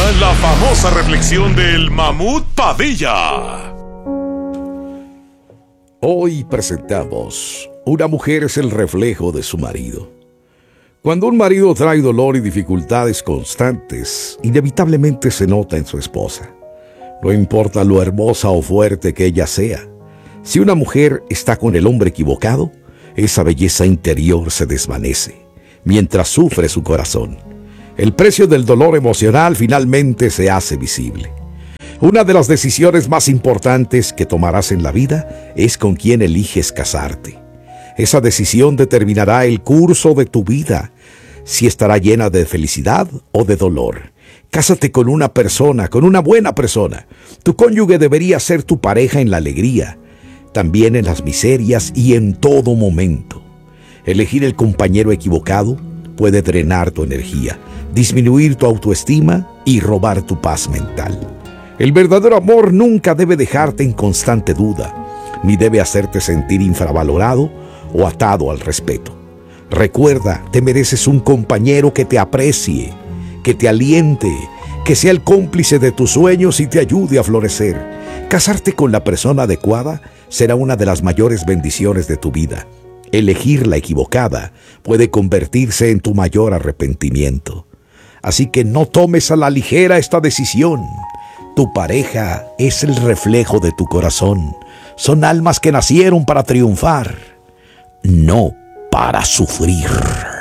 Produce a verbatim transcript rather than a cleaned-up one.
la famosa reflexión del Mamut Padilla. Hoy presentamos: una mujer es el reflejo de su marido. Cuando un marido trae dolor y dificultades constantes, inevitablemente se nota en su esposa. No importa lo hermosa o fuerte que ella sea, si una mujer está con el hombre equivocado, esa belleza interior se desvanece, mientras sufre su corazón. El precio del dolor emocional finalmente se hace visible. Una de las decisiones más importantes que tomarás en la vida es con quién eliges casarte. Esa decisión determinará el curso de tu vida, si estará llena de felicidad o de dolor. Cásate con una persona, con una buena persona. Tu cónyuge debería ser tu pareja en la alegría, también en las miserias y en todo momento. Elegir el compañero equivocado puede drenar tu energía, disminuir tu autoestima y robar tu paz mental. El verdadero amor nunca debe dejarte en constante duda, ni debe hacerte sentir infravalorado o atado al respeto. Recuerda, te mereces un compañero que te aprecie, que te aliente, que sea el cómplice de tus sueños y te ayude a florecer. Casarte con la persona adecuada será una de las mayores bendiciones de tu vida. Elegir la equivocada puede convertirse en tu mayor arrepentimiento. Así que no tomes a la ligera esta decisión. Tu pareja es el reflejo de tu corazón. Son almas que nacieron para triunfar, no para sufrir.